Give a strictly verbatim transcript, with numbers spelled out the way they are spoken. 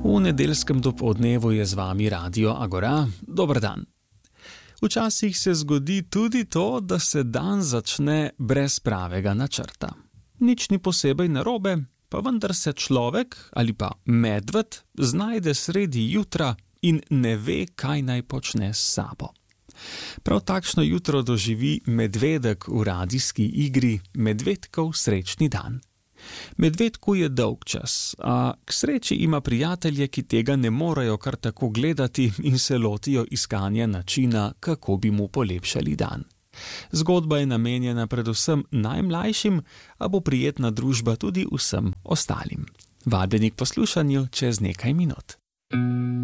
V nedeljskem dopoldnevu je z vami Radio Agora. Dober dan. Včasih se zgodi tudi to, da se dan začne brez pravega načrta. Nič ni posebej narobe, pa vendar se človek ali pa medved znajde sredi jutra in ne ve, kaj naj počne s sabo. Prav takšno jutro doživi medvedek v radijski igri Medvedkov srečni dan. Medvedku je dolg čas, a k sreči ima prijatelje, ki tega ne morejo kar tako gledati in se lotijo iskanja načina, kako bi mu polepšali dan. Zgodba je namenjena predvsem najmlajšim, a bo prijetna družba tudi vsem ostalim. Vabljeni k poslušanju čez nekaj minut.